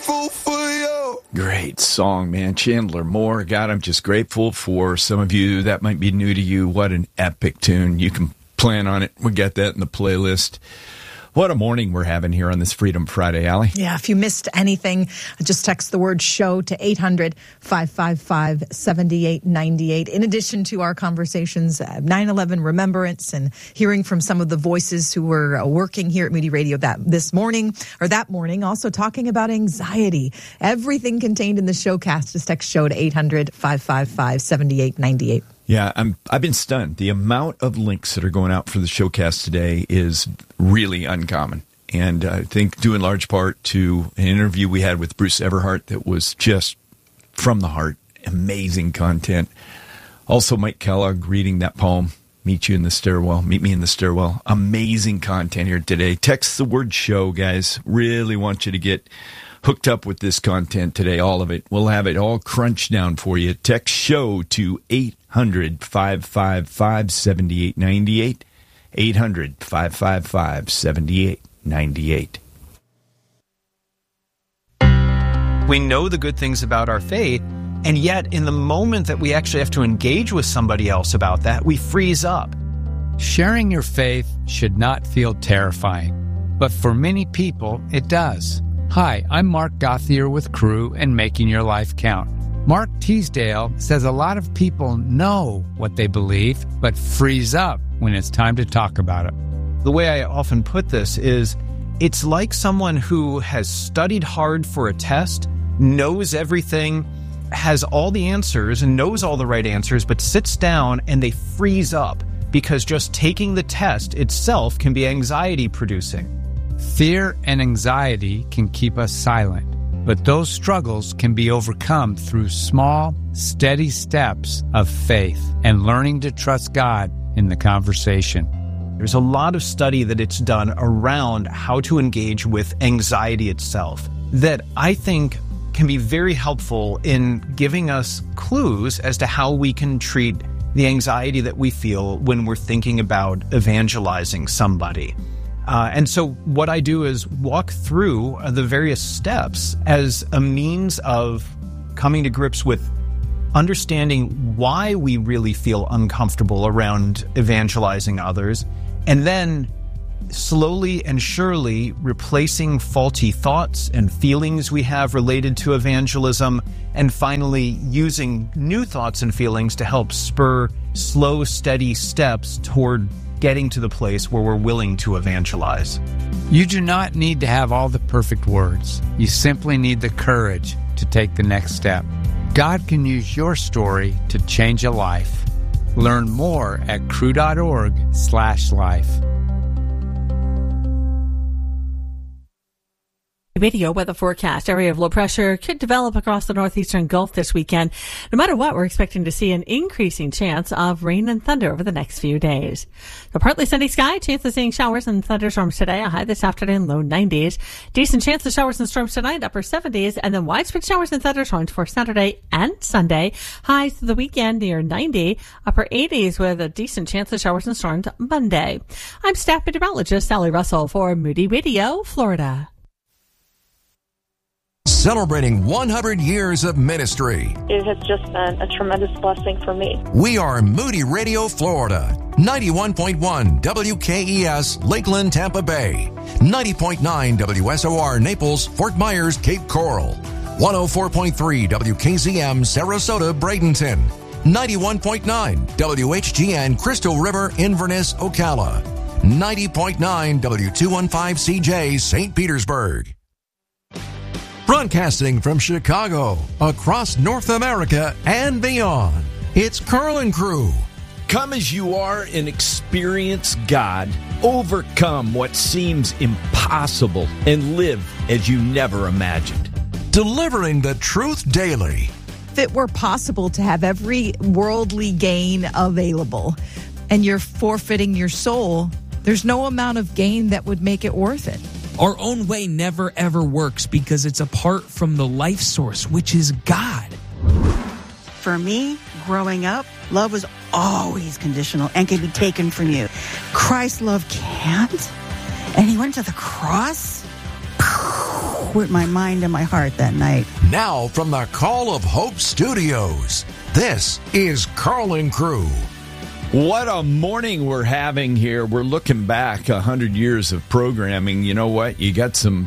grateful for you. Great song, man. Chandler Moore. God, I'm just grateful for some of you. That might be new to you. What an epic tune. You can plan on it. We'll get that in the playlist. What a morning we're having here on this Freedom Friday, Allie. Yeah, if you missed anything, just text the word show to 800-555-7898. In addition to our conversations, 9/11 remembrance and hearing from some of the voices who were working here at Moody Radio that morning, also talking about anxiety. Everything contained in the showcast. Just text show to 800-555-7898. Yeah, I've been stunned. The amount of links that are going out for the showcast today is really uncommon. And I think due in large part to an interview we had with Bruce Everhart that was just from the heart. Amazing content. Also, Mike Kellogg reading that poem, Meet Me in the Stairwell. Amazing content here today. Text the word show, guys. Really want you to get hooked up with this content today, all of it. We'll have it all crunched down for you. Text show to 800-555-7898. 800-555-7898. We know the good things about our faith, and yet in the moment that we actually have to engage with somebody else about that, we freeze up. Sharing your faith should not feel terrifying, but for many people, it does. Hi, I'm Mark Gothier with Crew and Making Your Life Count. Mark Teasdale says a lot of people know what they believe, but freeze up when it's time to talk about it. The way I often put this is, it's like someone who has studied hard for a test, knows everything, has all the answers and knows all the right answers, but sits down and they freeze up because just taking the test itself can be anxiety producing. Fear and anxiety can keep us silent, but those struggles can be overcome through small, steady steps of faith and learning to trust God in the conversation. There's a lot of study that it's done around how to engage with anxiety itself that I think can be very helpful in giving us clues as to how we can treat the anxiety that we feel when we're thinking about evangelizing somebody. And so what I do is walk through the various steps as a means of coming to grips with understanding why we really feel uncomfortable around evangelizing others, and then slowly and surely replacing faulty thoughts and feelings we have related to evangelism, and finally using new thoughts and feelings to help spur slow, steady steps toward getting to the place where we're willing to evangelize. You do not need to have all the perfect words. You simply need the courage to take the next step. God can use your story to change a life. Learn more at crew.org/life. Video weather forecast. Area of low pressure could develop across the northeastern Gulf this weekend. No matter what, we're expecting to see an increasing chance of rain and thunder over the next few days. The partly sunny sky, chance of seeing showers and thunderstorms today, a high this afternoon, low 90s. Decent chance of showers and storms tonight, upper 70s, and then widespread showers and thunderstorms for Saturday and Sunday. Highs for the weekend near 90, upper 80s with a decent chance of showers and storms Monday. I'm staff meteorologist Sally Russell for Moody Radio, Florida. Celebrating 100 years of ministry. It has just been a tremendous blessing for me. We are Moody Radio, Florida. 91.1 WKES, Lakeland, Tampa Bay. 90.9 WSOR, Naples, Fort Myers, Cape Coral. 104.3 WKZM, Sarasota, Bradenton. 91.9 WHGN, Crystal River, Inverness, Ocala. 90.9 W215CJ, St. Petersburg. Broadcasting from Chicago, across North America and beyond, it's Carl and Crew. Come as you are and experience God. Overcome what seems impossible and live as you never imagined. Delivering the truth daily. If it were possible to have every worldly gain available and you're forfeiting your soul, there's no amount of gain that would make it worth it. Our own way never, ever works because it's apart from the life source, which is God. For me, growing up, love was always conditional and could be taken from you. Christ's love can't. And he went to the cross. with my mind and my heart that night. Now from the Call of Hope Studios, this is Carl & Crew. What a morning we're having here. We're looking back 100 years of programming. You know what? You got some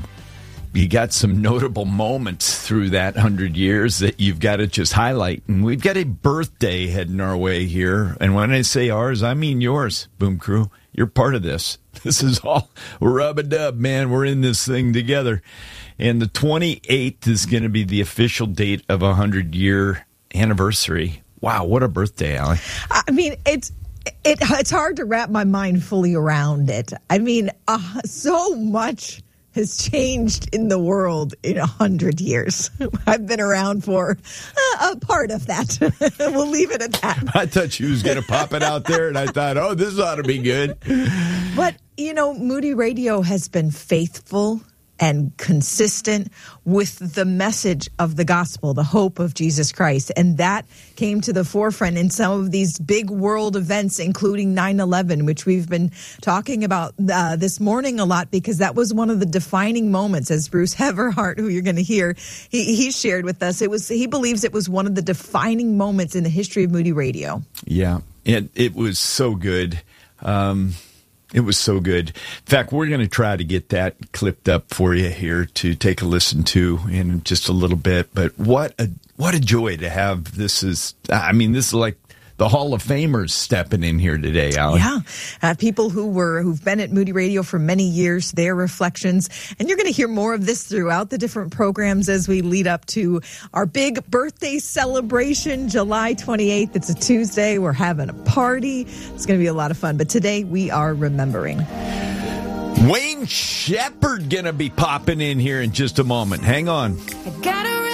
notable moments through that 100 years that you've got to just highlight. And we've got a birthday heading our way here. And when I say ours, I mean yours, Boom Crew. You're part of this. This is all rub-a-dub, man. We're in this thing together. And the 28th is going to be the official date of a 100-year anniversary. Wow, what a birthday, Allie. I mean, it's hard to wrap my mind fully around it. I mean, so much has changed in the world in 100 years. I've been around for a part of that. We'll leave it at that. I thought she was going to pop it out there, and I thought, oh, this ought to be good. But, Moody Radio has been faithful and consistent with the message of the gospel, the hope of Jesus Christ. And that came to the forefront in some of these big world events, including 9/11, which we've been talking about this morning a lot, because that was one of the defining moments, as Bruce Everhart, who you're going to hear, he shared with us. He believes it was one of the defining moments in the history of Moody Radio. Yeah, it was so good. It was so good. In fact, we're going to try to get that clipped up for you here to take a listen to in just a little bit. But what a joy to have this is like the Hall of Famers stepping in here today, Alan. Yeah. People who've been at Moody Radio for many years, their reflections. And you're going to hear more of this throughout the different programs as we lead up to our big birthday celebration, July 28th. It's a Tuesday. We're having a party. It's going to be a lot of fun. But today we are remembering. Wayne Shepherd going to be popping in here in just a moment. Hang on. I gotta